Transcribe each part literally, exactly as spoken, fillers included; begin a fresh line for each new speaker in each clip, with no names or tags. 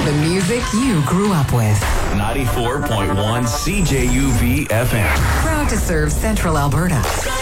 The music you grew up with.
ninety-four point one C J U V F M.
Proud to serve Central Alberta.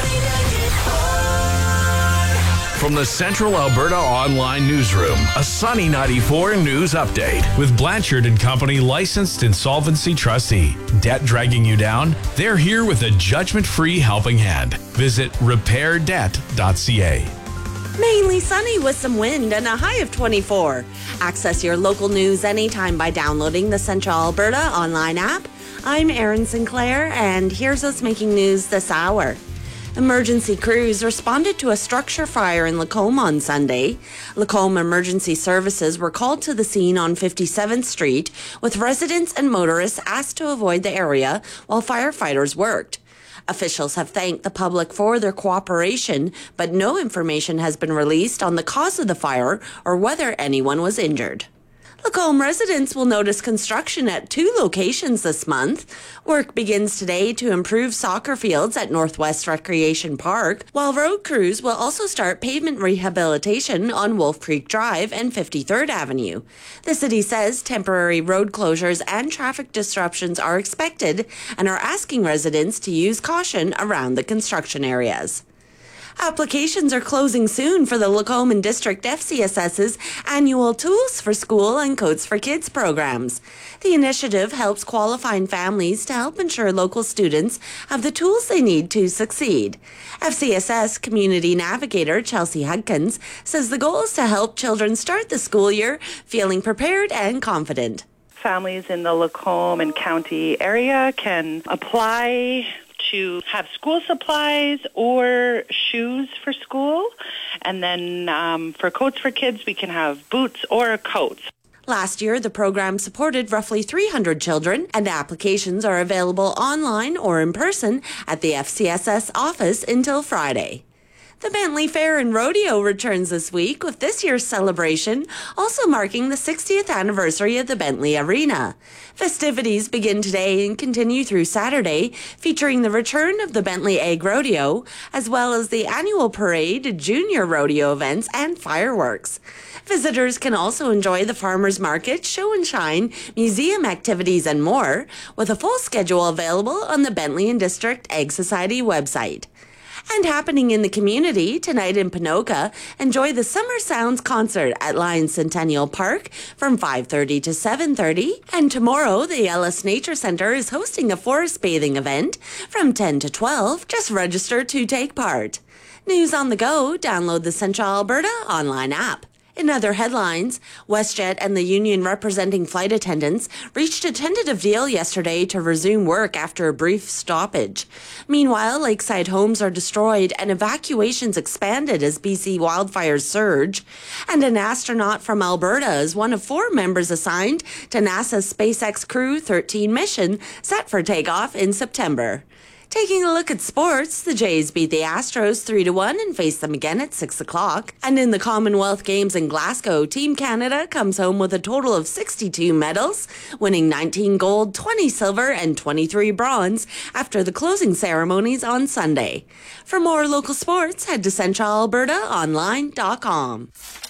From the Central Alberta Online Newsroom, a Sunny ninety-four news update.
With Blanchard and Company, licensed insolvency trustee. Debt dragging you down? They're here with a judgment-free helping hand. Visit repair debt dot c a.
Mainly sunny with some wind and a high of twenty-four. Access your local news anytime by downloading the Central Alberta online app. I'm Erin Sinclair, and here's what's making news this hour. Emergency crews responded to a structure fire in Lacombe on Sunday. Lacombe Emergency Services were called to the scene on fifty-seventh Street, with residents and motorists asked to avoid the area while firefighters worked. Officials have thanked the public for their cooperation, but no information has been released on the cause of the fire or whether anyone was injured. Lacombe residents will notice construction at two locations this month. Work begins today to improve soccer fields at Northwest Recreation Park, while road crews will also start pavement rehabilitation on Wolf Creek Drive and fifty-third Avenue. The city says temporary road closures and traffic disruptions are expected and are asking residents to use caution around the construction areas. Applications are closing soon for the Lacombe and District F C S's annual Tools for School and Coats for Kids programs. The initiative helps qualifying families to help ensure local students have the tools they need to succeed. F C S S Community Navigator Chelsea Hudkins says the goal is to help children start the school year feeling prepared and confident.
Families in the Lacombe and County area can apply to have school supplies or shoes for school. And then um, for Coats for Kids, we can have boots or coats.
Last year, the program supported roughly three hundred children, and applications are available online or in person at the F C S S office until Friday. The Bentley Fair and Rodeo returns this week, with this year's celebration also marking the sixtieth anniversary of the Bentley Arena. Festivities begin today and continue through Saturday, featuring the return of the Bentley Egg Rodeo, as well as the annual parade, junior rodeo events, and fireworks. Visitors can also enjoy the farmers market, show and shine, museum activities, and more, with a full schedule available on the Bentley and District Egg Society website. And happening in the community tonight in Ponoka, enjoy the Summer Sounds concert at Lions Centennial Park from five thirty to seven thirty. And tomorrow, the Ellis Nature Centre is hosting a forest bathing event from ten to twelve. Just register to take part. News on the go, download the Central Alberta online app. In other headlines, WestJet and the union representing flight attendants reached a tentative deal yesterday to resume work after a brief stoppage. Meanwhile, lakeside homes are destroyed and evacuations expanded as B C wildfires surge. And an astronaut from Alberta is one of four members assigned to NASA's SpaceX Crew thirteen mission, set for takeoff in September. Taking a look at sports, the Jays beat the Astros three to one and face them again at six o'clock. And in the Commonwealth Games in Glasgow, Team Canada comes home with a total of sixty-two medals, winning nineteen gold, twenty silver, and twenty-three bronze after the closing ceremonies on Sunday. For more local sports, head to central alberta online dot com.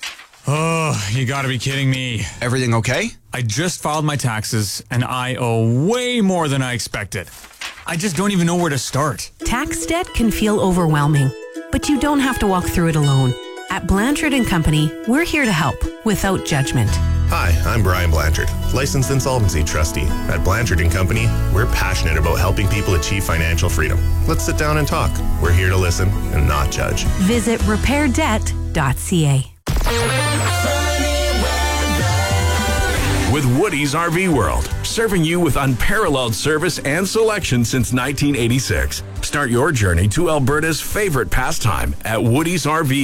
Oh, you gotta be kidding me.
Everything okay?
I just filed my taxes, and I owe way more than I expected. I just don't even know where to start.
Tax debt can feel overwhelming, but you don't have to walk through it alone. At Blanchard and Company, we're here to help without judgment.
Hi, I'm Brian Blanchard, licensed insolvency trustee. At Blanchard and Company, we're passionate about helping people achieve financial freedom. Let's sit down and talk. We're here to listen and not judge.
Visit repair debt dot c a.
With Woody's R V World, serving you with unparalleled service and selection since nineteen eighty-six. Start your journey to Alberta's favorite pastime at Woody's R V